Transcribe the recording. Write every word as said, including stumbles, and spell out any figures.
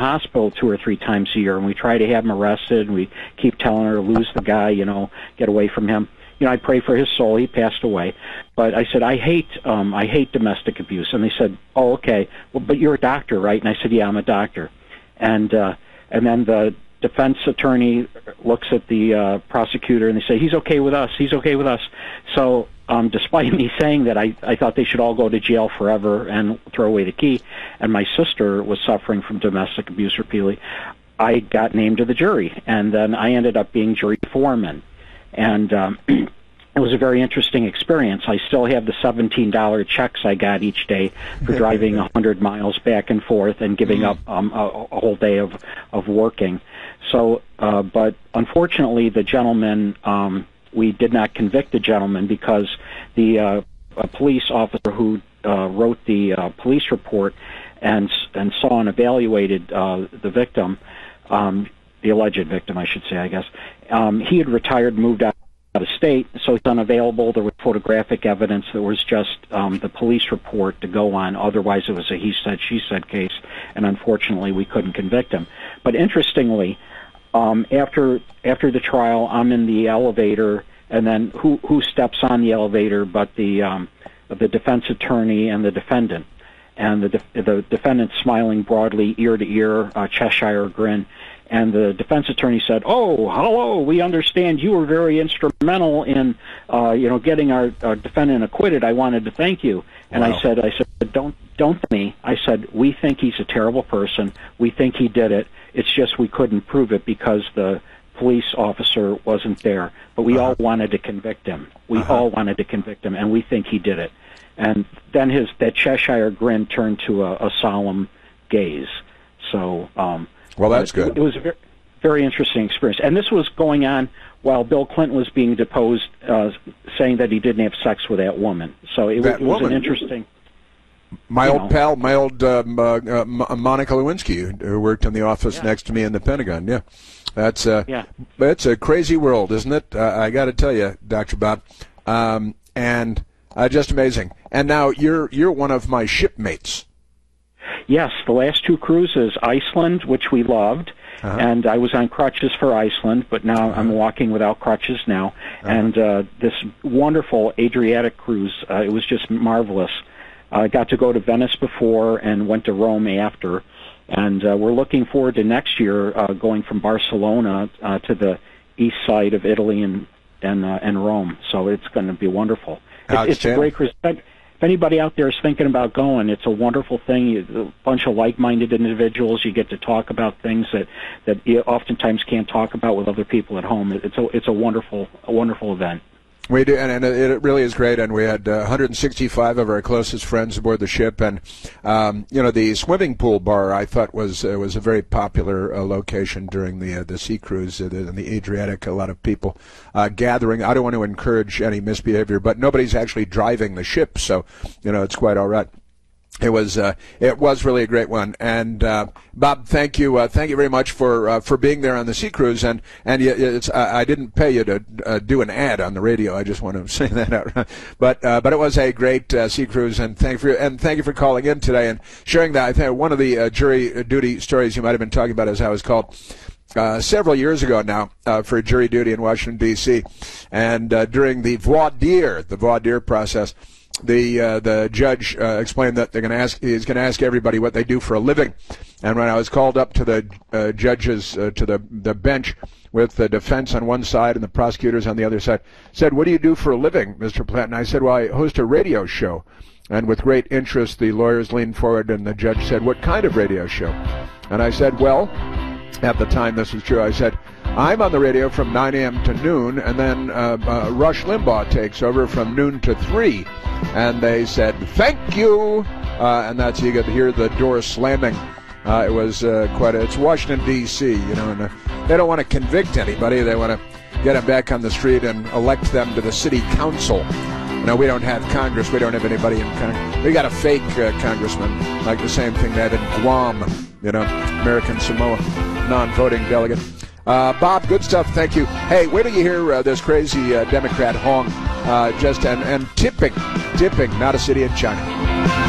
hospital two or three times a year, and we try to have him arrested, and we keep telling her, lose the guy, you know, get away from him. You know, I pray for his soul. He passed away. But I said, I hate um, I hate domestic abuse. And they said, oh, okay. Well, but you're a doctor, right? And I said, yeah, I'm a doctor. And uh, and then the defense attorney looks at the uh, prosecutor, and they say, he's okay with us. He's okay with us. So um, despite me saying that, I, I thought they should all go to jail forever and throw away the key, and my sister was suffering from domestic abuse repeatedly, I got named to the jury. And then I ended up being jury foreman. And um, it was a very interesting experience. I still have the seventeen dollar checks I got each day for driving one hundred miles back and forth and giving mm. up um, a, a whole day of, of working. So, uh, but unfortunately, the gentleman, um, we did not convict the gentleman because the uh, a police officer who uh, wrote the uh, police report and and saw and evaluated uh, the victim, um, the alleged victim, I should say, I guess. Um, he had retired, moved out of state, so it's unavailable. There was photographic evidence. There was just um, the police report to go on. Otherwise, it was a he said, she said case, and unfortunately, we couldn't convict him. But interestingly, um, after after the trial, I'm in the elevator, and then who who steps on the elevator but the um, the defense attorney and the defendant, and the de- the defendant smiling broadly, ear to ear, uh, Cheshire grin. And the defense attorney said, "Oh, hello. We understand you were very instrumental in, uh, you know, getting our, our defendant acquitted. I wanted to thank you." And wow. I said, "I said, don't, don't thank me." I said, "We think he's a terrible person. We think he did it. It's just we couldn't prove it because the police officer wasn't there. But we uh-huh. all wanted to convict him. We uh-huh. all wanted to convict him, and we think he did it." And then his that Cheshire grin turned to a, a solemn gaze. So. Um, Well, that's it, good. It was a very, very interesting experience. And this was going on while Bill Clinton was being deposed, uh, saying that he didn't have sex with that woman. So it, that it was woman. an interesting... My old know. pal, my old um, uh, uh, Monica Lewinsky, who worked in the office yeah. next to me in the Pentagon. Yeah, that's uh, yeah. It's a crazy world, isn't it? Uh, I got to tell you, Doctor Bob, um, and uh, just amazing. And now you're you're one of my shipmates. Yes, the last two cruises, Iceland, which we loved, uh-huh. and I was on crutches for Iceland, but now uh-huh. I'm walking without crutches now. Uh-huh. And uh, this wonderful Adriatic cruise, uh, it was just marvelous. I got to go to Venice before and went to Rome after, and uh, we're looking forward to next year uh, going from Barcelona uh, to the east side of Italy and and, uh, and Rome. So it's going to be wonderful. It's, it's a great cruise. If anybody out there is thinking about going, it's a wonderful thing. You, a bunch of like-minded individuals. You get to talk about things that, that you oftentimes can't talk about with other people at home. It's a it's a wonderful a wonderful event. We do, and, and it really is great. And we had uh, one hundred sixty-five of our closest friends aboard the ship, and um, you know, the swimming pool bar I thought was uh, was a very popular uh, location during the uh, the sea cruise uh, in the Adriatic. A lot of people uh, gathering. I don't want to encourage any misbehavior, but nobody's actually driving the ship, so you know it's quite all right. It was uh, it was really a great one, and uh, Bob, thank you, uh, thank you very much for uh, for being there on the sea cruise, and and it's I, I didn't pay you to uh, do an ad on the radio. I just want to say that out, but uh, but it was a great uh, sea cruise, and thank you for, and thank you for calling in today and sharing that. I think one of the uh, jury duty stories you might have been talking about is how it was called. Uh, several years ago now uh, for jury duty in Washington, D C, and uh, during the voir dire, the voir dire process, the uh, the judge uh, explained that they're going to ask he's going to ask everybody what they do for a living. And when I was called up to the uh, judges uh, to the the bench with the defense on one side and the prosecutors on the other side, said, "What do you do for a living, Mister Platt?" And I said, "Well, I host a radio show." And with great interest, the lawyers leaned forward, and the judge said, "What kind of radio show?" And I said, "Well," at the time this was true, I said, "I'm on the radio from nine a.m. to noon, and then uh, uh, Rush Limbaugh takes over from noon to three. And they said, "Thank you." Uh, and that's, you could hear the door slamming. Uh, it was uh, quite a, it's Washington, D C, you know, and uh, they don't want to convict anybody. They want to get them back on the street and elect them to the city council. You know, we don't have Congress. We don't have anybody in Congress. We got a fake uh, congressman, like the same thing they had in Guam, you know, American Samoa, non-voting delegate. Uh, Bob, good stuff. Thank you. Hey, wait till you hear uh, this crazy uh, Democrat Hong uh, just and, and tipping, tipping, not a city in China.